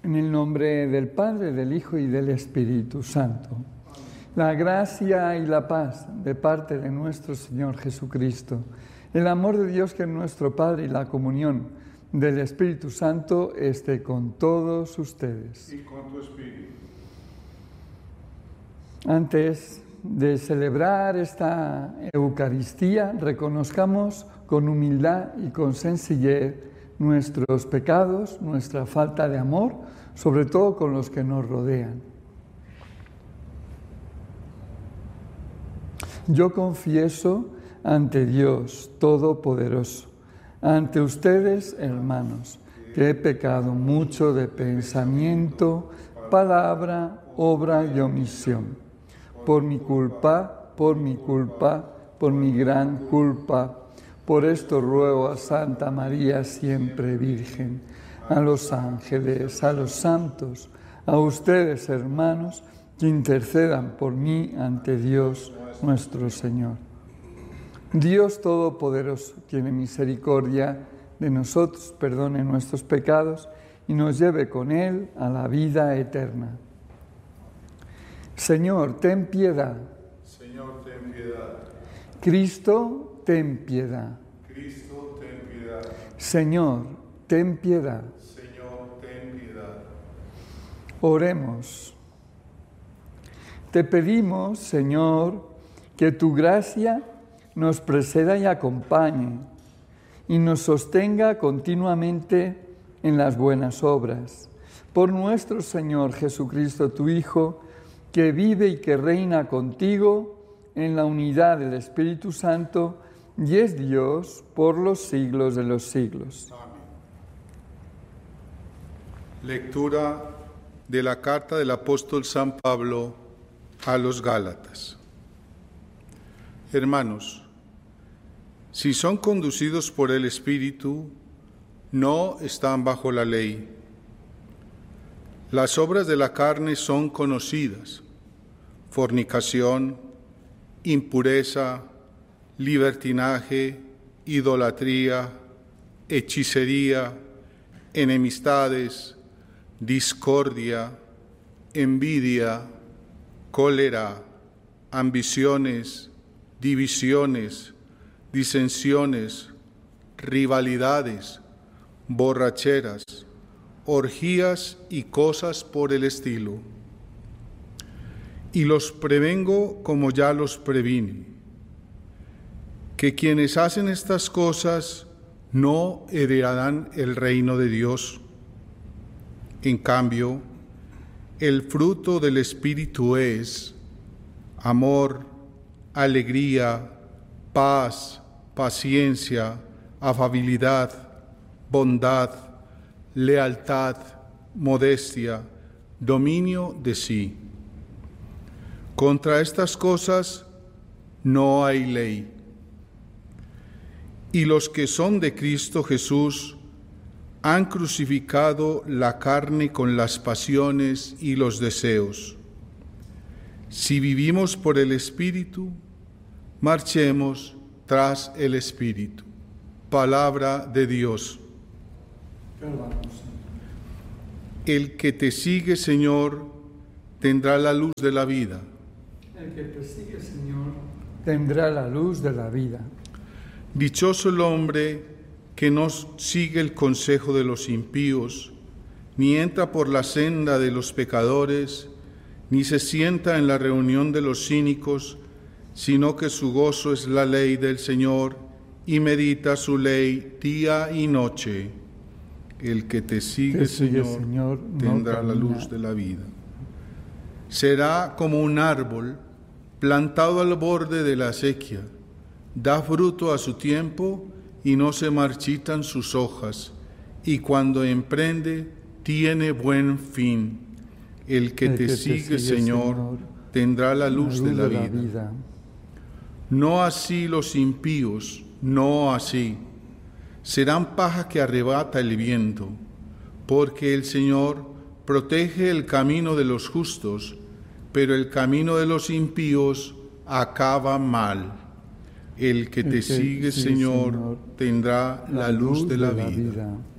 En el nombre del Padre, del Hijo y del Espíritu Santo. La gracia y la paz de parte de nuestro Señor Jesucristo, el amor de Dios que es nuestro Padre y la comunión del Espíritu Santo esté con todos ustedes. Y con tu espíritu. Antes de celebrar esta Eucaristía, reconozcamos con humildad y con sencillez nuestros pecados, nuestra falta de amor, sobre todo con los que nos rodean. Yo confieso ante Dios Todopoderoso, ante ustedes, hermanos, que he pecado mucho de pensamiento, palabra, obra y omisión. Por mi culpa, por mi gran culpa. Por esto ruego a Santa María, siempre Virgen, a los ángeles, a los santos, a ustedes, hermanos, que intercedan por mí ante Dios nuestro Señor. Dios Todopoderoso tiene misericordia de nosotros, perdone nuestros pecados y nos lleve con Él a la vida eterna. Señor, ten piedad. Señor, ten piedad. Cristo, ten piedad. Cristo, ten piedad. Señor, ten piedad. Señor, ten piedad. Oremos. Te pedimos, Señor, que tu gracia nos preceda y acompañe y nos sostenga continuamente en las buenas obras. Por nuestro Señor Jesucristo, tu Hijo, que vive y que reina contigo en la unidad del Espíritu Santo y es Dios por los siglos de los siglos. Amén. Lectura de la carta del apóstol San Pablo a los Gálatas. Hermanos, si son conducidos por el Espíritu, no están bajo la ley. Las obras de la carne son conocidas: fornicación, impureza, libertinaje, idolatría, hechicería, enemistades, discordia, envidia, cólera, ambiciones, divisiones, disensiones, rivalidades, borracheras, orgías y cosas por el estilo. Y los prevengo como ya los previne, que quienes hacen estas cosas no heredarán el reino de Dios. En cambio, el fruto del Espíritu es amor, alegría, paz, paciencia, afabilidad, bondad, lealtad, modestia, dominio de sí. Contra estas cosas no hay ley. Y los que son de Cristo Jesús han crucificado la carne con las pasiones y los deseos. Si vivimos por el Espíritu, marchemos tras el Espíritu. Palabra de Dios. El que te sigue, Señor, tendrá la luz de la vida. El que te sigue, Señor, tendrá la luz de la vida. Dichoso el hombre que no sigue el consejo de los impíos, ni entra por la senda de los pecadores, ni se sienta en la reunión de los cínicos, sino que su gozo es la ley del Señor y medita su ley día y noche. El que te sigue, Señor, tendrá la luz de la vida. Será como un árbol plantado al borde de la acequia, da fruto a su tiempo y no se marchitan sus hojas, y cuando emprende tiene buen fin. El que te sigue, Señor, tendrá la luz de la vida. No así los impíos, no así. Serán paja que arrebata el viento, porque el Señor protege el camino de los justos, pero el camino de los impíos acaba mal. El que te sigue, Señor, tendrá la luz de la vida.